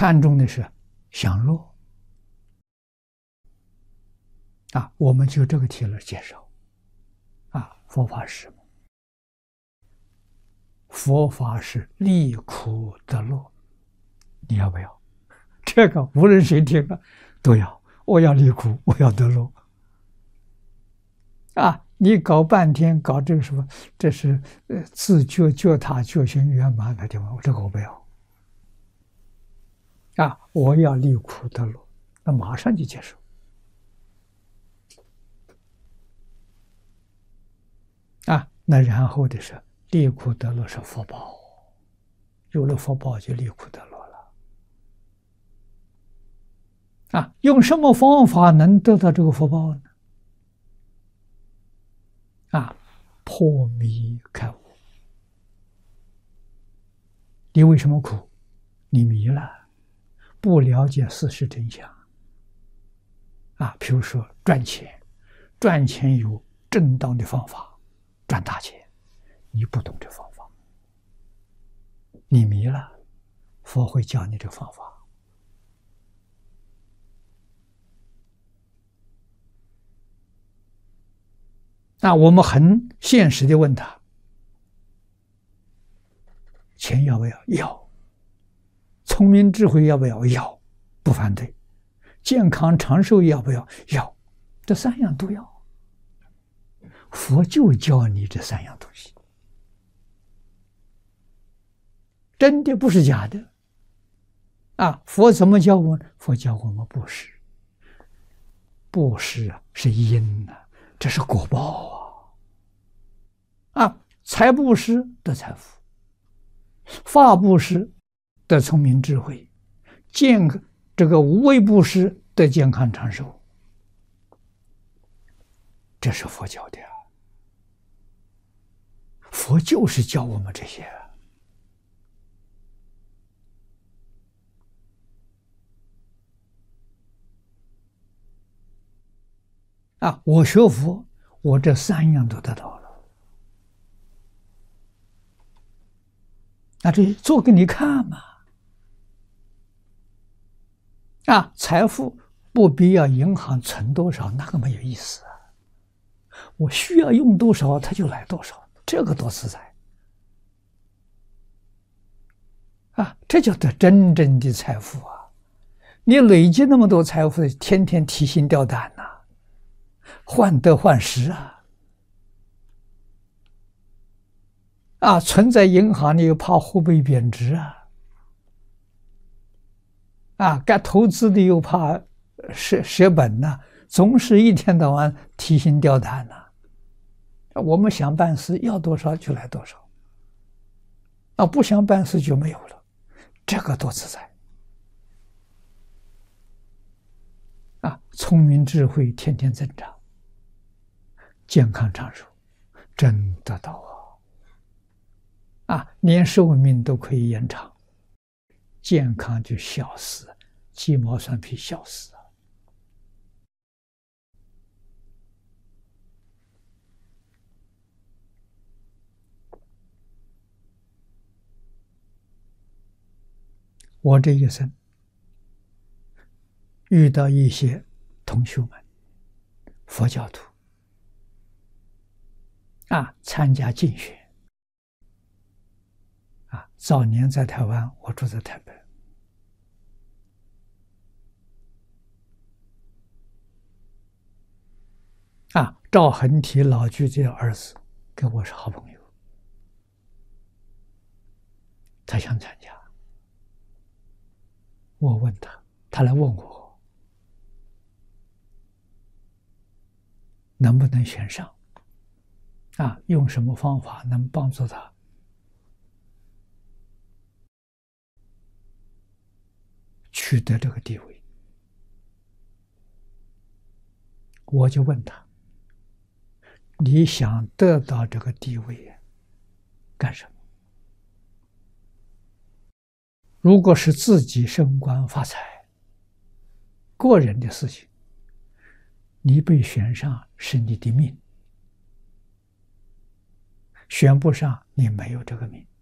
看重的是享乐我们就这个题来介绍佛法是什么？佛法是离苦得乐，你要不要？这个无论谁听了都要，我要离苦，我要得乐你搞半天搞这个什么，这是自觉觉他觉行圆满的地方，这个我不要我要离苦得乐，那马上就接受那然后的是离苦得乐是福报，有了福报就离苦得乐了用什么方法能得到这个福报呢？破迷开悟。你为什么苦？你迷了，不了解事实真相比如说赚钱，赚钱有正当的方法赚大钱，你不懂这方法，你迷了，佛会教你这方法我们很现实的问他，钱要不要？要。聪明智慧要不要？要，不反对。健康长寿要不要？要，这三样都要。佛就教你这三样东西，真的不是假的佛怎么教我呢？佛教我们布施，布施是因这是果报财布施得财富，法布施得聪明智慧，这个无为布施得健康长寿，这是佛教的佛就是教我们这些我学佛，我这三样都得到了这做给你看嘛财富不必要银行存多少，那个没有意思我需要用多少它就来多少，这个多自在这叫得真正的财富你累积那么多财富，天天提心吊胆患得患失存在银行你又怕货币贬值该投资的又怕舍本总是一天到晚提心吊胆我们想办事要多少就来多少不想办事就没有了，这个多自在聪明智慧天天增长，健康长寿真得到连寿命都可以延长，健康就消失，鸡毛蒜皮消失我这一生遇到一些同学们，佛教徒参加竞选早年在台湾，我住在台北赵恒提老居士的儿子跟我是好朋友，他想参加，我问他，他来问我能不能选上用什么方法能帮助他取得这个地位。我就问他，你想得到这个地位干什么？如果是自己升官发财个人的事情，你被选上是你的命，选不上你没有这个命